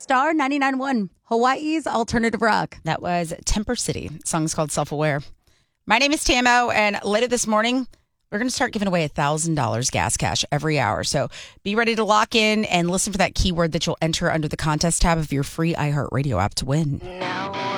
Star 99.1, Hawaii's alternative rock. That was Temper City. The song's called Self-Aware. My name is Tamo, and later this morning, we're going to start giving away $1,000 gas cash every hour. So be ready to lock in and listen for that keyword that you'll enter under the contest tab of your free iHeartRadio app to win. Now